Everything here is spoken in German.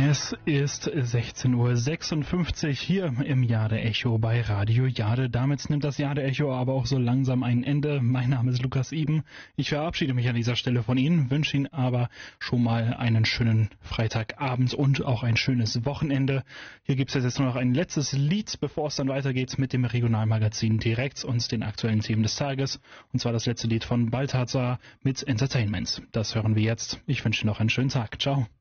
Es ist 16:56 Uhr hier im Jade Echo bei Radio Jade. Damit nimmt das Jade Echo aber auch so langsam ein Ende. Mein Name ist Lukas Iben. Ich verabschiede mich an dieser Stelle von Ihnen, wünsche Ihnen aber schon mal einen schönen Freitagabend und auch ein schönes Wochenende. Hier gibt es jetzt nur noch ein letztes Lied, bevor es dann weitergeht mit dem Regionalmagazin direkt und den aktuellen Themen des Tages. Und zwar das letzte Lied von Balthazar mit Entertainment. Das hören wir jetzt. Ich wünsche Ihnen noch einen schönen Tag. Ciao.